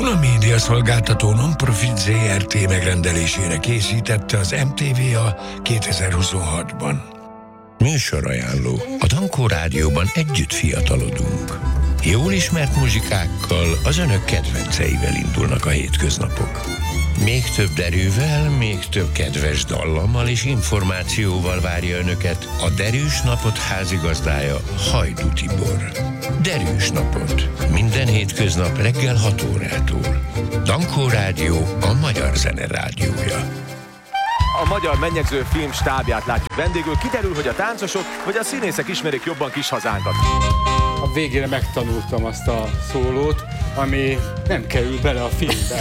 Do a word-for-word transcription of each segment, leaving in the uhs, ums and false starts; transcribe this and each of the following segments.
Duna Média szolgáltató non-profit zé er té megrendelésére készítette az em té vé a kétezer-huszonhatban. Műsorajánló. A Dankó Rádióban együtt fiatalodunk. Jól ismert muzsikákkal, az önök kedvenceivel indulnak a hétköznapok. Még több derűvel, még több kedves dallammal és információval várja önöket a Derűs Napot házigazdája, Hajdú Tibor. Derűs Napot. Minden hétköznap reggel hat órától. Dankó Rádió, a magyar zene rádiója. A Magyar Mennyegző Film stábját látjuk vendégül. Kiderül, hogy a táncosok vagy a színészek ismerik jobban kis hazánkat. A végére megtanultam azt a szólót, ami nem kerül bele a filmbe.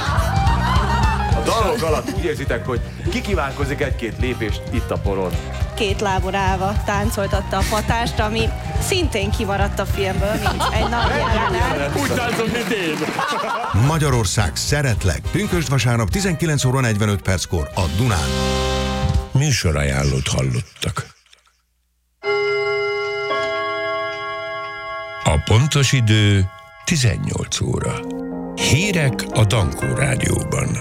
A dalok alatt úgy érzitek, hogy kikívánkozik egy-két lépést itt a poron. Két lábon állva táncoltatta a patást, ami szintén kimaradt a filmből, mint egy nagy jelenet. Úgy táncol, mint én. Magyarország, szeretlek. Pünkösd vasárnap tizenkilenc óra negyvenöt perckor a Dunán. Műsorajánlót hallottak. A pontos idő tizennyolc óra. Hírek a Dankó Rádióban.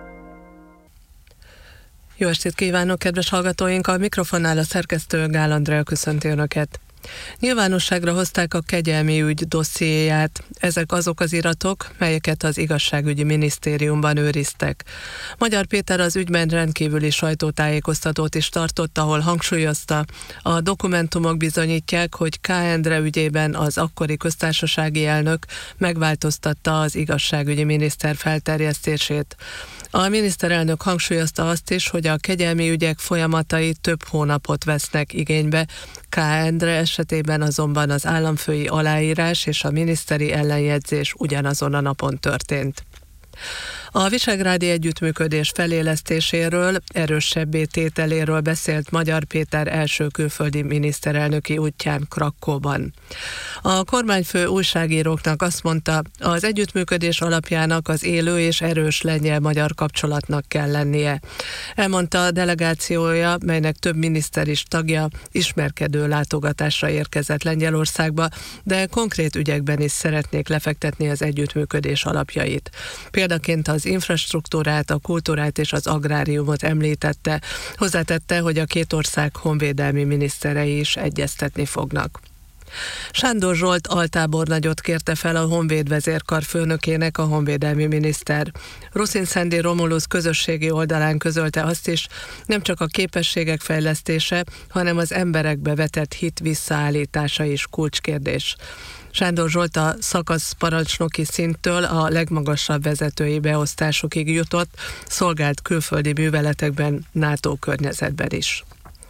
Jó estét kívánok, kedves hallgatóink! A mikrofonnál a szerkesztő Gál Andrea köszönti Önöket. Nyilvánosságra hozták a kegyelmi ügy dossziéját. Ezek azok az iratok, melyeket az igazságügyi minisztériumban őriztek. Magyar Péter az ügyben rendkívüli sajtótájékoztatót is tartott, ahol hangsúlyozta, a dokumentumok bizonyítják, hogy K. Endre ügyében az akkori köztársasági elnök megváltoztatta az igazságügyi miniszter felterjesztését. A miniszterelnök hangsúlyozta azt is, hogy a kegyelmi ügyek folyamatai több hónapot vesznek igénybe, K. Endre esetében azonban az államfői aláírás és a miniszteri ellenjegyzés ugyanazon a napon történt. A visegrádi együttműködés felélesztéséről, erősebbé tételéről beszélt Magyar Péter első külföldi miniszterelnöki útján Krakkóban. A kormányfő újságíróknak azt mondta, az együttműködés alapjának az élő és erős lengyel-magyar kapcsolatnak kell lennie. Elmondta a delegációja, melynek több miniszter is tagja, ismerkedő látogatásra érkezett Lengyelországba, de konkrét ügyekben is szeretnék lefektetni az együttműködés alapjait. Példaként az infrastruktúrát, a kultúrát és az agráriumot említette, hozzátette, hogy a két ország honvédelmi miniszterei is egyeztetni fognak. Sándor Zsolt altábornagyot kérte fel a Honvéd vezérkar főnökének a honvédelmi miniszter. Ruszin Szendi Romulus közösségi oldalán közölte azt is, nem csak a képességek fejlesztése, hanem az emberekbe vetett hit visszaállítása is kulcskérdés. Sándor Zsolt a szakasz parancsnoki szinttől a legmagasabb vezetői beosztásokig jutott, szolgált külföldi műveletekben, NATO környezetben is.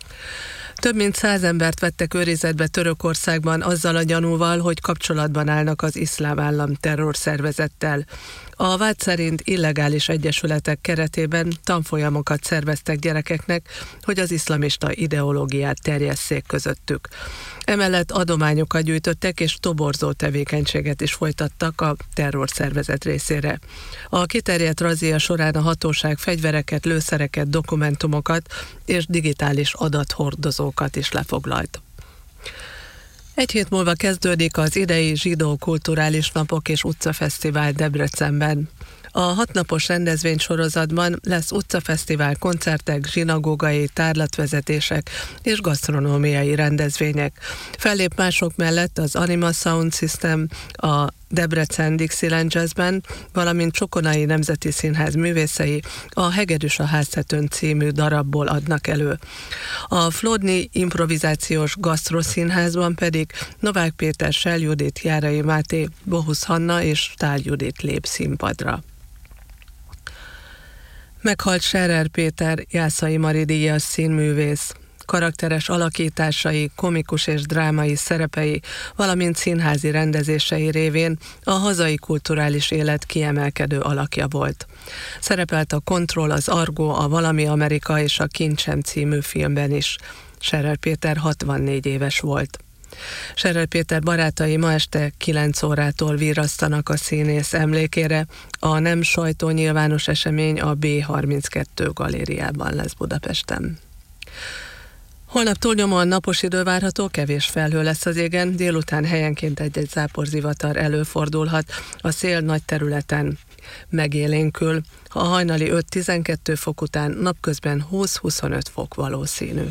Több mint száz embert vettek őrizetbe Törökországban azzal a gyanúval, hogy kapcsolatban állnak az Iszlám Állam terrorszervezettel. A vád szerint illegális egyesületek keretében tanfolyamokat szerveztek gyerekeknek, hogy az iszlamista ideológiát terjesszék közöttük. Emellett adományokat gyűjtöttek és toborzó tevékenységet is folytattak a terrorszervezet részére. A kiterjedt razzia során a hatóság fegyvereket, lőszereket, dokumentumokat és digitális adathordozókat is lefoglalt. Egy hét múlva kezdődik az idei Zsidó Kulturális Napok és Utcafesztivál Debrecenben. A hatnapos rendezvénysorozatban lesz utcafesztivál, koncertek, zsinagógai, tárlatvezetések és gasztronómiai rendezvények. Fellép mások mellett az Anima Sound System, a Debrecen Dixieland Jazzben, valamint Csokonai Nemzeti Színház művészei a Hegedűs a háztetőn című darabból adnak elő. A Flódni Improvizációs Gasztroszínházban pedig Novák Péter, Sell Judit, Járai Máté, Bohusz Hanna és Tál Judit lép színpadra. Meghalt Scherer Péter, Jászai Mari díjas színművész. Karakteres alakításai, komikus és drámai szerepei, valamint színházi rendezései révén a hazai kulturális élet kiemelkedő alakja volt. Szerepelt a Kontroll, az Argó, a Valami Amerika és a Kincsem című filmben is. Scherer Péter hatvannégy éves volt. Scherer Péter barátai ma este kilenc órától virrasztanak a színész emlékére. A nem sajtó nyilvános esemény a bé harminckettő galériában lesz Budapesten. Holnap túlnyomóan napos idő várható, kevés felhő lesz az égen, délután helyenként egy-egy záporzivatar előfordulhat, a szél nagy területen megélénkül. A hajnali öt-tizenkét fok után napközben húsz-huszonöt fok valószínű.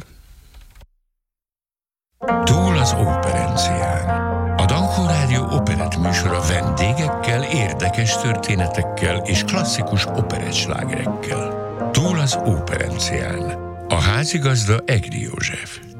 Túl az óperencián. A Dankó Rádió operett műsora vendégekkel, érdekes történetekkel és klasszikus operettslágerekkel. Túl az óperencián. A házigazda Egri József.